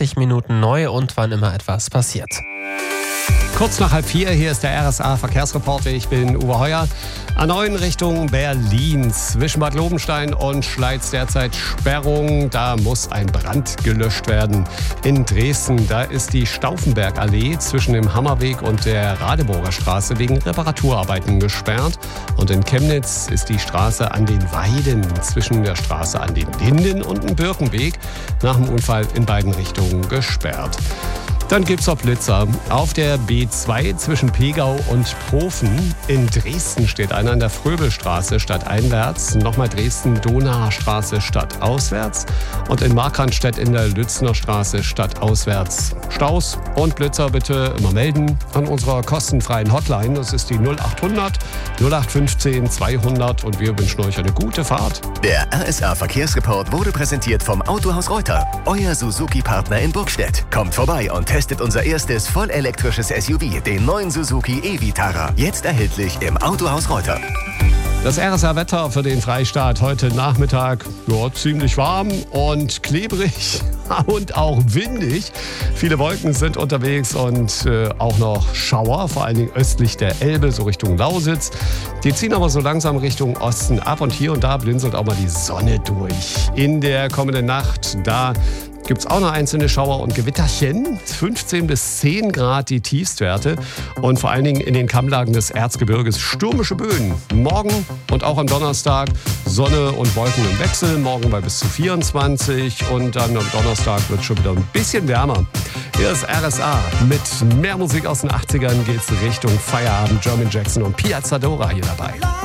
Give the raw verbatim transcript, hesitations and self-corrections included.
zwanzig Minuten neu und wann immer etwas passiert. Kurz nach halb vier, hier ist der R S A-Verkehrsreporter. Ich bin Uwe Heuer. A neun Richtung Berlin. Zwischen Bad Lobenstein und Schleiz derzeit Sperrung. Da muss ein Brand gelöscht werden. In Dresden, da ist die Stauffenbergallee zwischen dem Hammerweg und der Radeburger Straße wegen Reparaturarbeiten gesperrt. Und in Chemnitz ist die Straße an den Weiden zwischen der Straße an den Linden und dem Birkenweg nach dem Unfall in beiden Richtungen gesperrt. Dann gibt's auch Blitzer. Auf der B zwei zwischen Pegau und Profen. In Dresden steht einer an der Fröbelstraße stadteinwärts. Nochmal Dresden-Donaer Straße stadtauswärts. Und in Markranstädt in der Lützner Straße stadtauswärts. Staus und Blitzer bitte immer melden an unserer kostenfreien Hotline. Das ist die null acht hundert null acht fünfzehn zweihundert und wir wünschen euch eine gute Fahrt. Der R S A-Verkehrsreport wurde präsentiert vom Autohaus Reuter. Euer Suzuki-Partner in Burgstedt. Kommt vorbei und testet unser erstes vollelektrisches S U V, den neuen Suzuki e-Vitara. Jetzt erhältlich im Autohaus Reuter. Das R S A-Wetter für den Freistaat heute Nachmittag, ja, ziemlich warm und klebrig und auch windig. Viele Wolken sind unterwegs und äh, auch noch Schauer, vor allen Dingen östlich der Elbe, so Richtung Lausitz. Die ziehen aber so langsam Richtung Osten ab und hier und da blinzelt auch mal die Sonne durch. In der kommenden Nacht, da gibt es auch noch einzelne Schauer und Gewitterchen. fünfzehn bis zehn Grad die Tiefstwerte. Und vor allen Dingen in den Kammlagen des Erzgebirges stürmische Böen. Morgen und auch am Donnerstag Sonne und Wolken im Wechsel. Morgen bei bis zu vierundzwanzig. Und dann am Donnerstag wird es schon wieder ein bisschen wärmer. Hier ist R S A. Mit mehr Musik aus den achtzigern geht's Richtung Feierabend. Jermaine Jackson und Piazza Dora hier dabei.